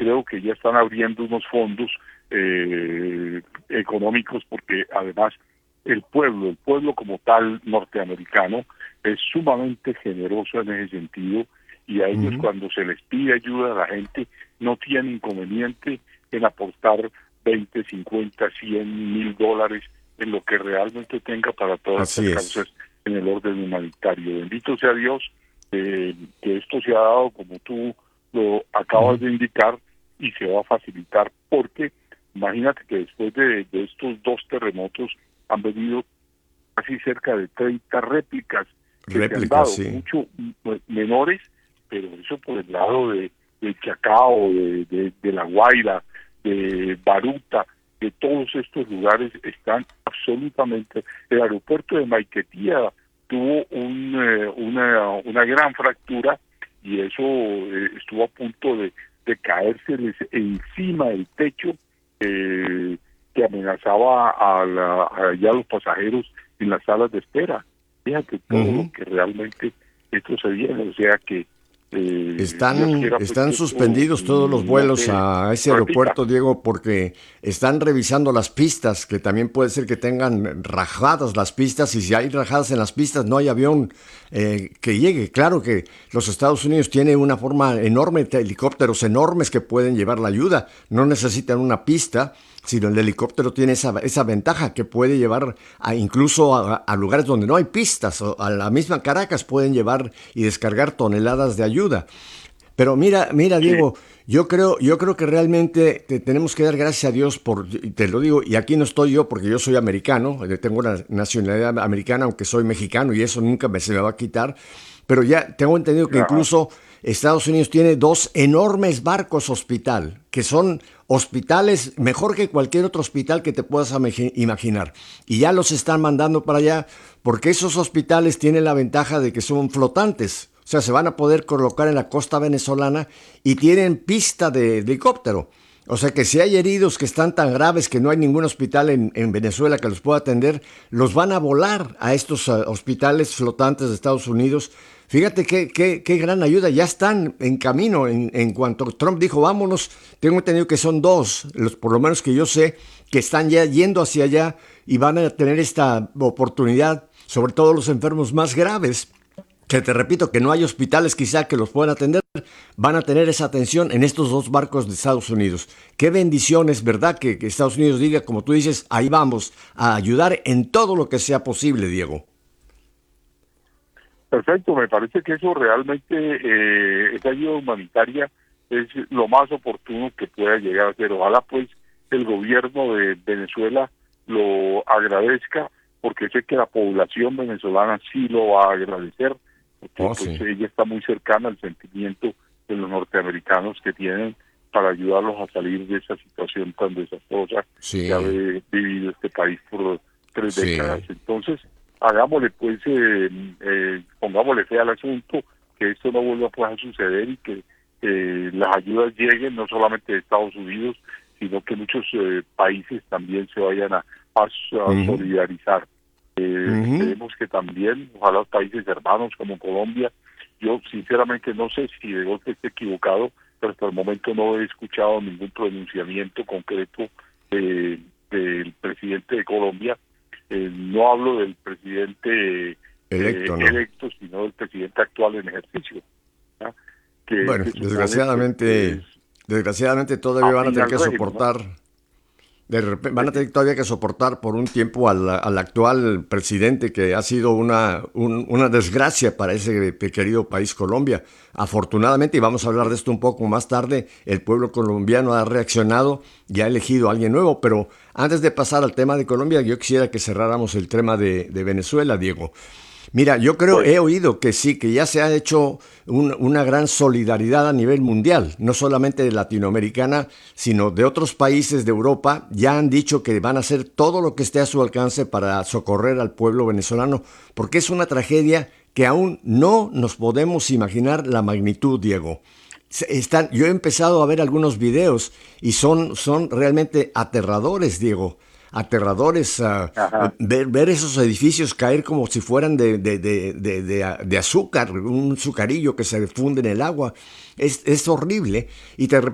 creo que ya están abriendo unos fondos económicos, porque además el pueblo como tal norteamericano es sumamente generoso en ese sentido, y a ellos cuando se les pide ayuda a la gente no tienen inconveniente en aportar 20, 50, 100, $1,000 en lo que realmente tenga para todas Así estas es. causas en el orden humanitario. Bendito sea Dios que esto se ha dado como tú lo acabas de indicar, y se va a facilitar, porque imagínate que después de estos dos terremotos han venido casi cerca de 30 réplicas que se han Réplicas, dado, sí. mucho menores, pero eso por el lado de Chacao, de La Guaira, de Baruta, de todos estos lugares están absolutamente. El aeropuerto de Maiquetía tuvo una gran fractura, y eso estuvo a punto de caérseles encima del techo, que amenazaba ya los pasajeros en las salas de espera. Fíjate todo lo que realmente esto se viene, o sea que Dios quiera pues Están que esto suspendidos todos los no vuelos se a ese repita. aeropuerto, Diego, porque están revisando las pistas, que también puede ser que tengan rajadas las pistas, y si hay rajadas en las pistas no hay avión que llegue. Claro que los Estados Unidos tienen una forma enorme de helicópteros enormes que pueden llevar la ayuda, no necesitan una pista, sino el helicóptero tiene esa ventaja que puede llevar incluso a lugares donde no hay pistas, o a la misma Caracas pueden llevar y descargar toneladas de ayuda. Pero mira, Sí, Diego, yo creo que realmente tenemos que dar gracias a Dios te lo digo, y aquí no estoy yo porque yo soy americano, tengo una nacionalidad americana, aunque soy mexicano, y eso nunca se me va a quitar. Pero ya tengo entendido que ajá, incluso Estados Unidos tiene dos enormes barcos hospital, que son hospitales mejor que cualquier otro hospital que te puedas imaginar. Y ya los están mandando para allá porque esos hospitales tienen la ventaja de que son flotantes. O sea, se van a poder colocar en la costa venezolana y tienen pista de helicóptero. O sea que si hay heridos que están tan graves que no hay ningún hospital en Venezuela que los pueda atender, los van a volar a estos hospitales flotantes de Estados Unidos. Fíjate qué gran ayuda. Ya están en camino. En cuanto Trump dijo, vámonos, tengo entendido que son dos, por lo menos que yo sé, que están ya yendo hacia allá y van a tener esta oportunidad, sobre todo los enfermos más graves, que te repito que no hay hospitales quizá que los puedan atender, van a tener esa atención en estos dos barcos de Estados Unidos. Qué bendición es, ¿verdad? Que Estados Unidos diga, como tú dices, ahí vamos a ayudar en todo lo que sea posible, Diego. perfecto. Me parece que eso realmente, esa ayuda humanitaria es lo más oportuno que pueda llegar a ser. Ojalá pues el gobierno de Venezuela lo agradezca, porque sé que la población venezolana sí lo va a agradecer, porque Oh, pues sí. ella está muy cercana al sentimiento de los norteamericanos que tienen para ayudarlos a salir de esa situación tan desastrosa que ha Sí, vivido este país por 3 décadas. sí. Entonces, hagámosle pues, pongámosle fe al asunto, que esto no vuelva pues a suceder, y que las ayudas lleguen no solamente de Estados Unidos, sino que muchos países también se vayan a Ujú, solidarizar. ujú. Esperemos que también, ojalá los países hermanos como Colombia. Yo sinceramente no sé si de golpe esté equivocado, pero hasta el momento no he escuchado ningún pronunciamiento concreto del presidente de Colombia. No hablo del presidente Electo, ¿no? electo, sino del presidente actual en ejercicio, ¿ya? Que Bueno, se supone pues que es desgraciadamente todavía van a afín tener al que régimen, ¿no? soportar. De repente van a Sí, tener todavía que soportar por un tiempo al actual presidente, que ha sido una desgracia para ese querido país Colombia. Afortunadamente, y vamos a hablar de esto un poco más tarde, el pueblo colombiano ha reaccionado y ha elegido a alguien nuevo. Pero antes de pasar al tema de Colombia, yo quisiera que cerráramos el tema de Venezuela, Diego. Mira, yo creo, he bueno, oído que sí, que ya se ha hecho una gran solidaridad a nivel mundial, no solamente latinoamericana, sino de otros países de Europa. Ya han dicho que van a hacer todo lo que esté a su alcance para socorrer al pueblo venezolano, porque es una tragedia que aún no nos podemos imaginar la magnitud, Diego. Yo he empezado a ver algunos videos y son realmente aterradores, Diego. Aterradores, ajá. ver esos edificios caer como si fueran de azúcar, un azucarillo que se funde en el agua. Es horrible. Y te